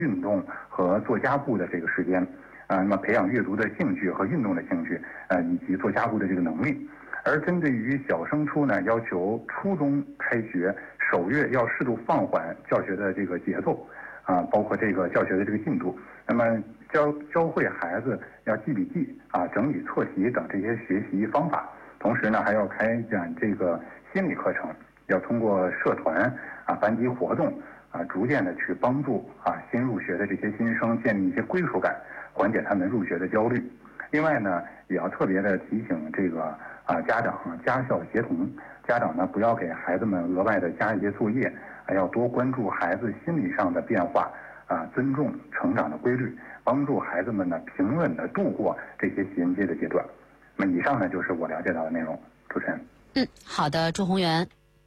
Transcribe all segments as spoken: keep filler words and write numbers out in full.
运动和做家务的这个时间，啊，那么培养阅读的兴趣和运动的兴趣，呃，以及做家务的这个能力。而针对于小升初呢，要求初中开学首月要适度放缓教学的这个节奏，啊，包括这个教学的这个进度。那么教教会孩子要记笔记啊、整理错题等这些学习方法。同时呢，还要开展这个心理课程，要通过社团啊、班级活动啊，逐渐的去帮助啊新入学的这些新生建立一些归属感，缓解他们入学的焦虑。另外呢，也要特别的提醒这个啊家长家校协同，家长呢不要给孩子们额外的加一些作业，还要多关注孩子心理上的变化啊，尊重成长的规律，帮助孩子们呢平稳的度过这些衔接的阶段。那么以上呢就是我了解到的内容，主持人。 嗯，好的，朱宏元。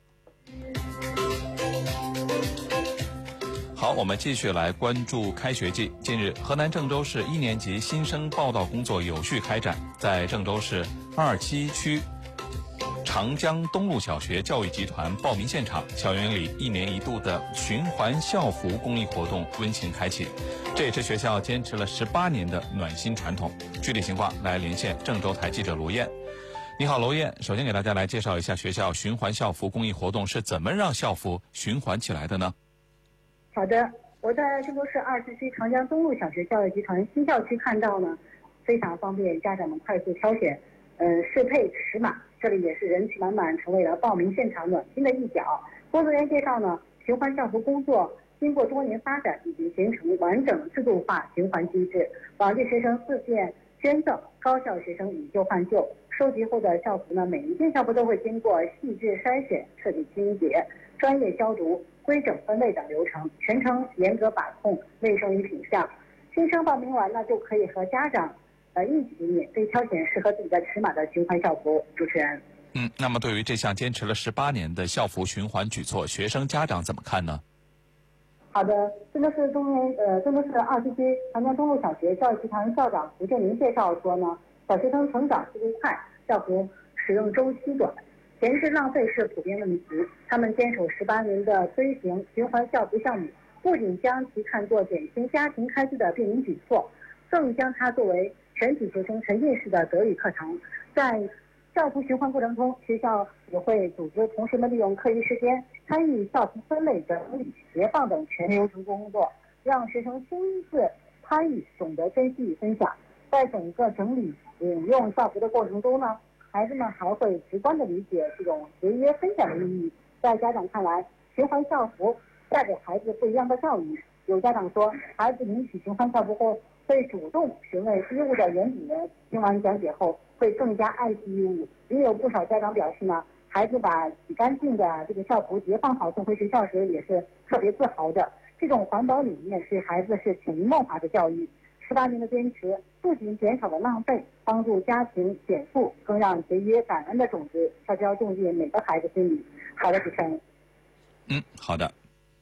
好，我们继续来关注开学季。近日，河南郑州市一年级新生报到工作有序开展，在郑州市二七区长江东路小学教育集团报名现场，校园里一年一度的循环校服公益活动温情开启。这也是学校坚持了十八年的暖心传统。具体情况来连线郑州台记者罗燕。你好，罗燕。首先给大家来介绍一下学校循环校服公益活动是怎么让校服循环起来的呢？ 好的，我在郑州市二七区长江东路小学教育集团新校区看到呢，非常方便家长们快速挑选，呃，适配尺码。这里也是人气满满，成为了报名现场暖心的一角。工作人员介绍呢，循环校服工作经过多年发展，已经形成完整制度化循环机制。往届学生自荐捐赠，高校学生以旧换旧。收集后的校服呢，每一件校服都会经过细致筛选、彻底清洁、专业消毒、规整分类等流程，全程严格把控卫生与品相。新生报名完呢，就可以和家长呃一起免费挑选适合自己的尺码的循环校服。主持人， 嗯，那么对于这项坚持了十八年的校服循环举措，学生家长怎么看呢？ 好的，郑州市东园呃郑州市二七区长江东路小学教育集团校长胡建林介绍说呢，小学生成长速度快，校服使用周期短，闲置浪费是普遍问题。他们坚守十八年的推行循环校服项目，不仅将其看作减轻家庭开支的便民举措，更将它作为全体学生沉浸式的德育课堂。在校服循环过程中，学校也会组织同学们利用课余时间参与校服分类、整理、叠放等全流程工作，让学生亲自参与，懂得珍惜与分享。在整个整理引用校服的过程中呢，孩子们还会直观地理解这种节约分享的意义。在家长看来，循环校服带给孩子不一样的教育。有家长说，孩子领取循环校服后会主动询问衣物的原主人，听完讲解后会更加爱惜衣物。也有不少家长表示呢，孩子把洗干净的这个校服叠放好送回学校时，也是特别自豪的。这种环保理念对孩子是潜移默化的教育。十八年的坚持，不仅减少了浪费，帮助家庭减负，更让节约感恩的种子悄悄种进每个孩子心里。好的，主持人。 嗯，好的。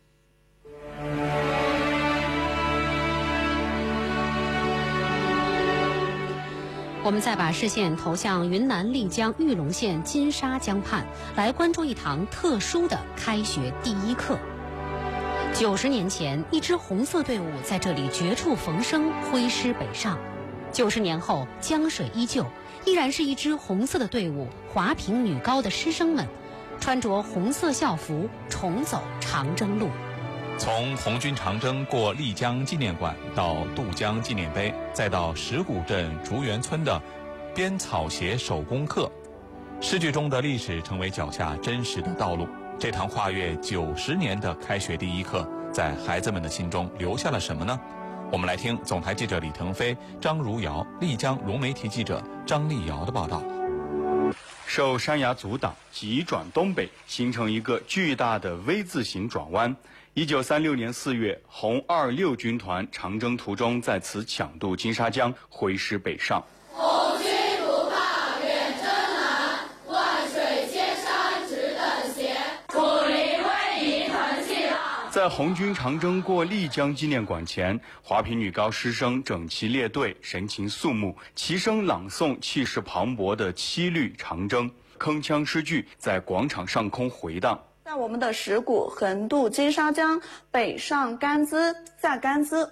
我们再把视线投向云南丽江玉龙县金沙江畔，来关注一堂特殊的开学第一课。九十年前，一支红色队伍在这里绝处逢生，挥师北上。九十年后，江水依旧，依然是一支红色的队伍，华坪女高的师生们穿着红色校服，重走长征路。 从红军长征过丽江纪念馆到渡江纪念碑，再到石鼓镇竹园村的编草鞋手工课，诗句中的历史成为脚下真实的道路。这堂跨越九十年的开学第一课，在孩子们的心中留下了什么呢？我们来听总台记者李腾飞、张如瑶、丽江融媒体记者张丽瑶的报道。 受山崖阻挡，急转东北，形成一个巨大的 V 字形转弯。一九三六年四月，红二六军团长征途中在此抢渡金沙江，挥师北上。 红军不怕远征难，万水千山只等闲，苦力为你腾气浪。 在红军长征过丽江纪念馆前，华坪女高师生整齐列队，神情肃穆，齐声朗诵气势磅礴的七律长征，铿锵诗句在广场上空回荡。 大在我们的石鼓横渡金沙江，北上甘孜，下甘孜。